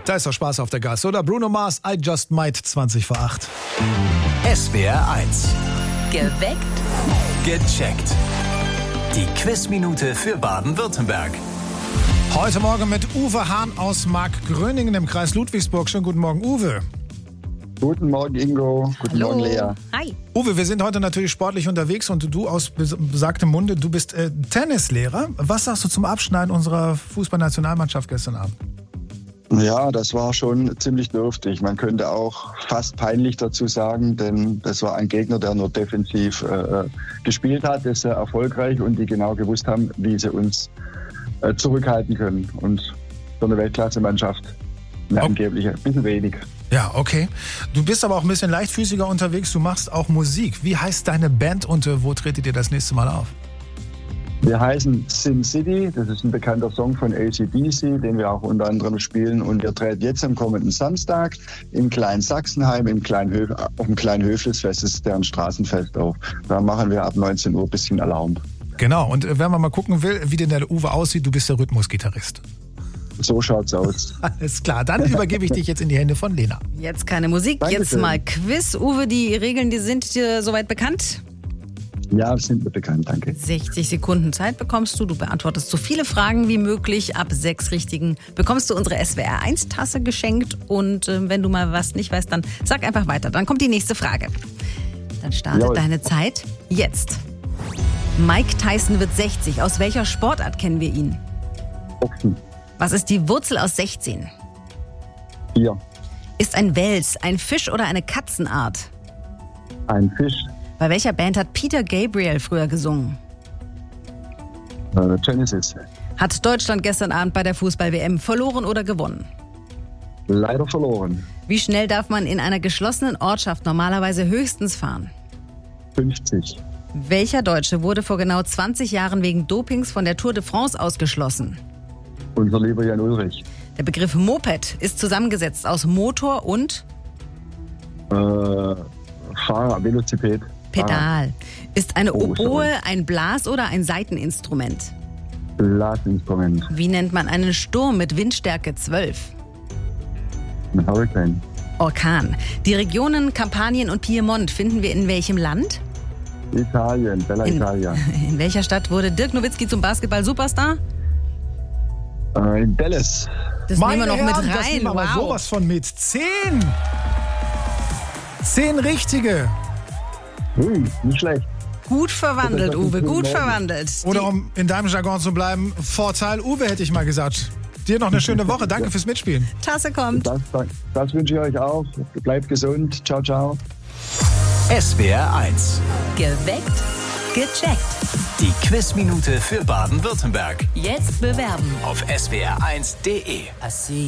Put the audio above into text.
Da ist doch Spaß auf der Gas, oder? Bruno Mars, I Just Might, 20 vor 8. SWR 1. Geweckt. Gecheckt. Die Quizminute für Baden-Württemberg. Heute Morgen mit Uwe Hahn aus Markgröningen im Kreis Ludwigsburg. Schönen guten Morgen, Uwe. Guten Morgen, Ingo. Guten Morgen, Lea. Hi. Uwe, wir sind heute natürlich sportlich unterwegs und du aus besagtem Munde, du bist Tennislehrer. Was sagst du zum Abschneiden unserer Fußballnationalmannschaft gestern Abend? Ja, das war schon ziemlich dürftig. Man könnte auch fast peinlich dazu sagen, denn das war ein Gegner, der nur defensiv gespielt hat, ist sehr erfolgreich und die genau gewusst haben, wie sie uns zurückhalten können. Und so eine Weltklasse-Mannschaft, eine angebliche, ein bisschen wenig. Ja, okay. Du bist aber auch ein bisschen leichtfüßiger unterwegs. Du machst auch Musik. Wie heißt deine Band und wo tretet ihr das nächste Mal auf? Wir heißen Sin City. Das ist ein bekannter Song von AC/DC, den wir auch unter anderem spielen. Und wir treten jetzt am kommenden Samstag in Klein-Sachsenheim auf dem Klein-Höfelsfest. Das ist deren Straßenfest auch. Da machen wir ab 19 Uhr ein bisschen Alarm. Genau. Und wenn man mal gucken will, wie denn der Uwe aussieht, du bist der Rhythmusgitarrist. So schaut's aus. Alles klar, dann übergebe ich dich jetzt in die Hände von Lena. Jetzt keine Musik, Dankeschön. Jetzt mal Quiz. Uwe, die Regeln, die sind dir soweit bekannt? Ja, sind mir bekannt, danke. 60 Sekunden Zeit bekommst du. Du beantwortest so viele Fragen wie möglich. Ab 6 Richtigen bekommst du unsere SWR1-Tasse geschenkt. Und wenn du mal was nicht weißt, dann sag einfach weiter. Dann kommt die nächste Frage. Dann startet Jawohl. deine Zeit jetzt. Mike Tyson wird 60. Aus welcher Sportart kennen wir ihn? Boxen. Was ist die Wurzel aus 16? 4. Ist ein Wels ein Fisch oder eine Katzenart? Ein Fisch. Bei welcher Band hat Peter Gabriel früher gesungen? Genesis. Hat Deutschland gestern Abend bei der Fußball-WM verloren oder gewonnen? Leider verloren. Wie schnell darf man in einer geschlossenen Ortschaft normalerweise höchstens fahren? 50. Welcher Deutsche wurde vor genau 20 Jahren wegen Dopings von der Tour de France ausgeschlossen? Unser lieber Jan Ulrich. Der Begriff Moped ist zusammengesetzt aus Motor und Fahrer, Velociped. Pedal. Ist eine Oh, Oboe sorry. ein Blas- oder ein Saiteninstrument? Blasinstrument. Wie nennt man einen Sturm mit Windstärke 12? Ein Hurricane. Orkan. Die Regionen Kampanien und Piemont finden wir in welchem Land? Italien, Bella Italia. In welcher Stadt wurde Dirk Nowitzki zum Basketball-Superstar? In Dallas. Das nehmen wir noch mit Das nehmen rein. wir aber Wow. sowas von mit. 10! 10 richtige. Nicht schlecht. Gut verwandelt, Das ist Uwe, ein gut Morgen. verwandelt. Oder um in deinem Jargon zu bleiben, Vorteil Uwe, hätte ich mal gesagt. Dir noch eine schöne Woche. Danke fürs Mitspielen. Die Tasse kommt. Das wünsche ich euch auch. Bleibt gesund. Ciao, ciao. SWR 1. Geweckt, gecheckt. Die Quizminute für Baden-Württemberg. Jetzt bewerben. Auf swr1.de.